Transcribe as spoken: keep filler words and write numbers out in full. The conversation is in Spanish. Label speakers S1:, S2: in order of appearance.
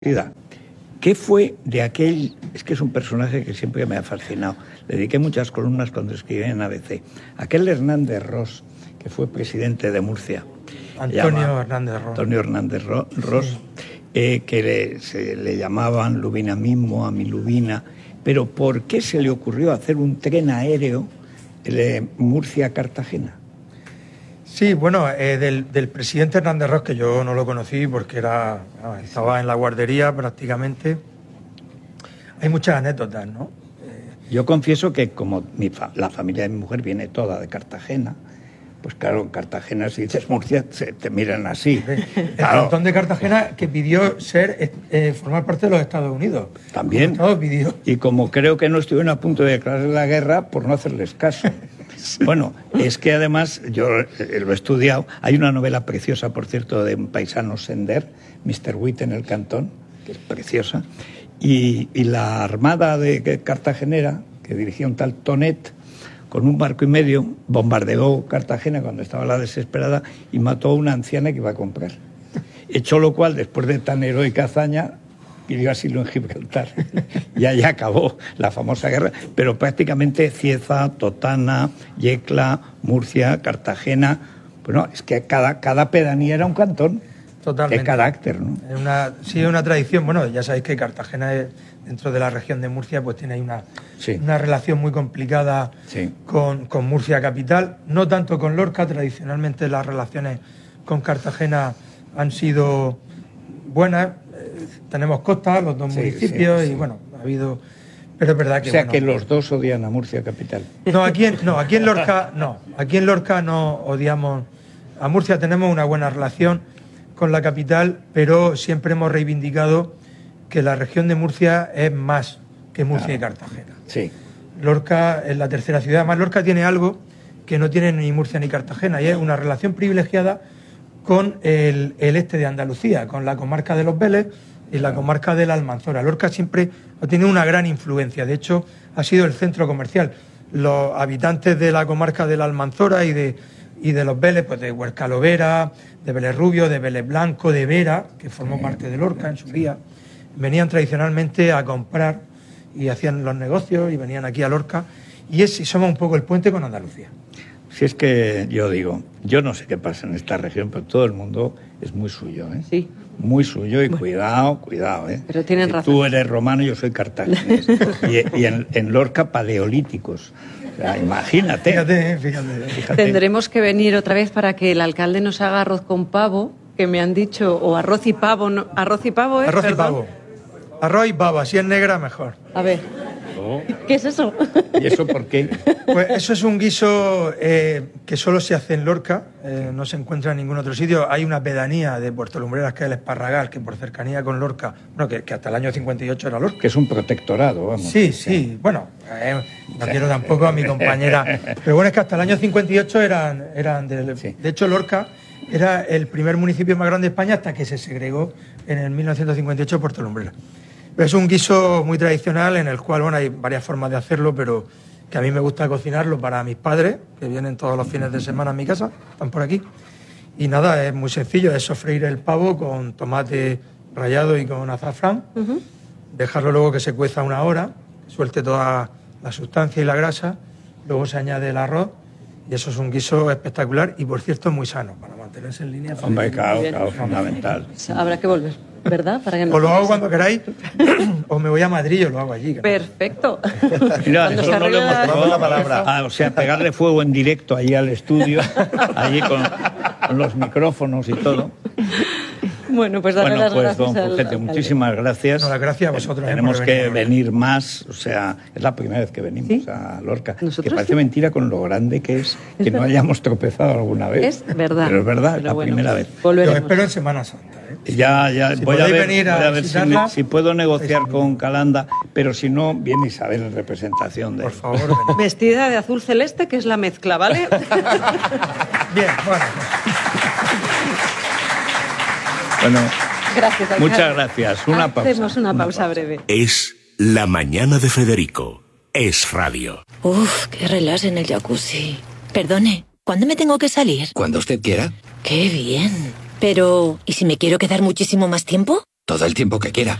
S1: ¿Qué fue de aquel? Es que es un personaje que siempre me ha fascinado. Le dediqué muchas columnas cuando escribí en A B C. Aquel Hernández Ros, que fue presidente de Murcia.
S2: Antonio Hernández Ros.
S1: Antonio Hernández Ros, sí. eh, que le, se le llamaban Lubinamismo, Amilubina. Pero ¿por qué se le ocurrió hacer un tren aéreo de Murcia-Cartagena?
S2: Sí, bueno, eh, del, del presidente Hernández Ros, que yo no lo conocí porque era estaba en la guardería prácticamente, hay muchas anécdotas, ¿no?
S1: Eh, yo confieso que como mi fa- la familia de mi mujer viene toda de Cartagena, pues claro, en Cartagena si dices Murcia se te miran así.
S2: El
S1: claro.
S2: cantón de Cartagena que pidió ser eh, formar parte de los Estados Unidos.
S1: También.
S2: Pidió.
S1: Y como creo que no estuvieron a punto de declarar la guerra por no hacerles caso. Sí. Bueno, es que además, yo lo he estudiado, hay una novela preciosa, por cierto, de un paisano Sender, mister Witt en el Cantón, que es preciosa, y, y la armada de Cartagenera, que dirigía un tal Tonet, con un barco y medio, bombardeó Cartagena cuando estaba la desesperada y mató a una anciana que iba a comprar. Hecho lo cual, después de tan heroica hazaña, pidió asilo en Gibraltar. Y allá acabó la famosa guerra. Pero prácticamente Cieza, Totana, Yecla, Murcia, Cartagena... Bueno, es que cada, cada pedanía era un cantón.
S2: Totalmente.
S1: De carácter, ¿no?
S2: Es una, sí, es una tradición. Bueno, ya sabéis que Cartagena, es, dentro de la región de Murcia, pues tiene ahí una, sí. una relación muy complicada sí. con, con Murcia capital. No tanto con Lorca. Tradicionalmente las relaciones con Cartagena han sido buenas. Tenemos costas, los dos sí, municipios, sí, sí. y bueno, ha habido... Pero es verdad que...
S1: O sea,
S2: bueno,
S1: que los dos odian a Murcia capital.
S2: No, aquí en, no, aquí en Lorca no. Aquí en Lorca no odiamos... A Murcia tenemos una buena relación con la capital, pero siempre hemos reivindicado que la región de Murcia es más que Murcia claro. y Cartagena.
S1: Sí.
S2: Lorca es la tercera ciudad. Además, Lorca tiene algo que no tiene ni Murcia ni Cartagena, y es una relación privilegiada con el, el este de Andalucía, con la comarca de Los Vélez y la comarca de la Almanzora. Lorca siempre ha tenido una gran influencia, de hecho ha sido el centro comercial. Los habitantes de la comarca de la Almanzora y de, y de Los Vélez, pues de Huercalovera, de Vélez Rubio, de Vélez Blanco, de Vera, que formó sí, parte de Lorca en su sí. día, venían tradicionalmente a comprar y hacían los negocios y venían aquí a Lorca, y es, y somos un poco el puente con Andalucía.
S1: Si es que yo digo, yo no sé qué pasa en esta región, pero todo el mundo es muy suyo, ¿eh?
S3: Sí.
S1: Muy suyo y bueno, cuidado, cuidado, ¿eh?
S3: Pero tienen
S1: si
S3: razón.
S1: Tú eres romano y yo soy cartaginés. y y en, en Lorca, paleolíticos. O sea, imagínate.
S2: Fíjate, fíjate, fíjate.
S3: Tendremos que venir otra vez para que el alcalde nos haga arroz con pavo, que me han dicho, o arroz y pavo. No, arroz y pavo, ¿eh?
S2: Arroz
S3: Perdón.
S2: y pavo. Arroz y pavo, si es negra, mejor.
S3: A ver.
S1: Oh.
S3: ¿Qué es eso?
S1: ¿Y eso por qué?
S2: Pues eso es un guiso eh, que solo se hace en Lorca, eh, no se encuentra en ningún otro sitio. Hay una pedanía de Puerto Lumbreras, que es el Esparragal, que por cercanía con Lorca, bueno, que, que hasta el año cincuenta y ocho era Lorca.
S1: Que es un protectorado, vamos.
S2: Sí, sí, bueno, eh, no quiero tampoco a mi compañera, pero bueno, es que hasta el año cincuenta y ocho eran, eran de, sí. de hecho Lorca era el primer municipio más grande de España hasta que se segregó en el mil novecientos cincuenta y ocho Puerto Lumbreras. Es un guiso muy tradicional en el cual, bueno, hay varias formas de hacerlo, pero que a mí me gusta cocinarlo para mis padres, que vienen todos los fines de semana a mi casa, están por aquí. Y nada, es muy sencillo, es sofreír el pavo con tomate rallado y con azafrán, uh-huh. dejarlo luego que se cueza una hora, que suelte toda la sustancia y la grasa, luego se añade el arroz, y eso es un guiso espectacular y, por cierto, muy sano, para mantenerse en línea.
S1: Hombre, claro, claro, fundamental.
S3: Habrá que volver, ¿verdad? Para que
S2: no o lo hago cuando queráis, o me voy a Madrid o lo hago allí.
S3: Perfecto.
S1: Mira, eso no le hemos tomado la palabra. Ah, o sea, pegarle fuego en directo allí al estudio, allí con, con los micrófonos y todo.
S3: Bueno, pues darle
S1: bueno,
S3: las
S1: pues,
S3: gracias
S1: don Pujete, muchísimas gracias.
S2: No, las gracias a vosotros.
S1: Tenemos que venir más, o sea, es la primera vez que venimos ¿Sí? a Lorca. Que parece sí? mentira con lo grande que es, es que verdad. no hayamos tropezado alguna vez.
S3: Es verdad.
S1: Pero es verdad, es la
S3: bueno,
S1: primera vez.
S2: Lo espero en Semana Santa. ¿eh?
S1: Ya, ya,
S2: si
S1: voy a ver,
S2: venir a,
S1: voy a ver si, me, si puedo negociar con Calanda, pero si no, viene Isabel en representación de
S2: Por
S1: él.
S2: favor, venid.
S3: Vestida de azul celeste, que es la mezcla, ¿vale?
S2: Bien, bueno.
S1: Bueno.
S3: Gracias, alcalde.
S1: Muchas gracias. Una pausa.
S3: Hacemos una,
S1: una
S3: pausa,
S1: pausa
S3: breve.
S4: Es La Mañana de Federico. Es radio.
S5: Uf, qué relax en el jacuzzi. Perdone, ¿cuándo me tengo que salir?
S6: Cuando usted quiera.
S5: Qué bien. Pero, ¿y si me quiero quedar muchísimo más tiempo?
S6: Todo el tiempo que quiera.